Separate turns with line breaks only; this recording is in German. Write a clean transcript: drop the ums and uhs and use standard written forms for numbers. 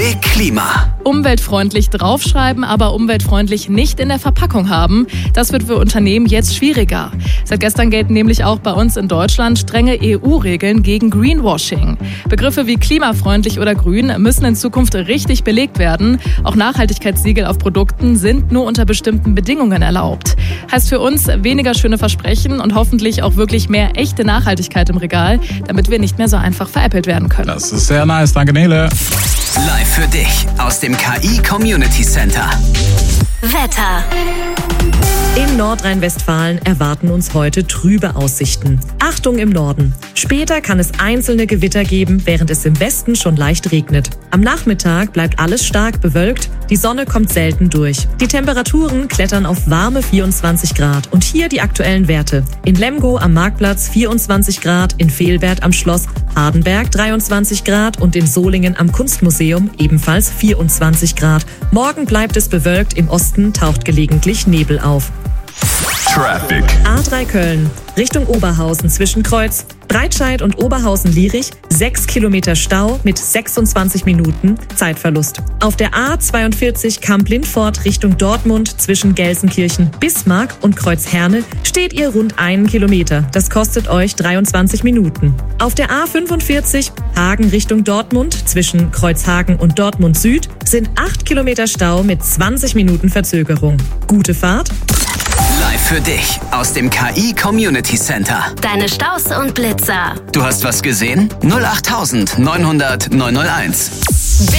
KIT Klima.
Umweltfreundlich draufschreiben, aber umweltfreundlich nicht in der Verpackung haben. Das wird für Unternehmen jetzt schwieriger. Seit gestern gelten nämlich auch bei uns in Deutschland strenge EU-Regeln gegen Greenwashing. Begriffe wie klimafreundlich oder grün müssen in Zukunft richtig belegt werden. Auch Nachhaltigkeitssiegel auf Produkten sind nur unter bestimmten Bedingungen erlaubt. Heißt für uns weniger schöne Versprechen und hoffentlich auch wirklich mehr echte Nachhaltigkeit im Regal, damit wir nicht mehr so einfach veräppelt werden können.
Das ist sehr nice. Danke, Nele.
Live für dich aus dem KI Community Center.
Wetter.
In Nordrhein-Westfalen erwarten uns heute trübe Aussichten. Achtung im Norden. Später kann es einzelne Gewitter geben, während es im Westen schon leicht regnet. Am Nachmittag bleibt alles stark bewölkt, die Sonne kommt selten durch. Die Temperaturen klettern auf warme 24 Grad. Und hier die aktuellen Werte. In Lemgo am Marktplatz 24 Grad, in Vehlbert am Schloss Hardenberg 23 Grad und in Solingen am Kunstmuseum ebenfalls 24 Grad. Morgen bleibt es bewölkt, im Osten taucht gelegentlich Nebel auf.
Traffic.
A3 Köln, Richtung Oberhausen zwischen Kreuz Breitscheid und Oberhausen-Lierich 6 Kilometer Stau mit 26 Minuten Zeitverlust. Auf der A42 Kamp-Lindfort Richtung Dortmund zwischen Gelsenkirchen, Bismarck und Kreuzherne steht ihr rund 1 Kilometer. Das kostet euch 23 Minuten. Auf der A45 Hagen Richtung Dortmund zwischen Kreuzhagen und Dortmund Süd sind 8 Kilometer Stau mit 20 Minuten Verzögerung. Gute Fahrt!
Live für dich aus dem KI Community Center.
Deine Staus und Blitzer.
Du hast was gesehen? 08900 901.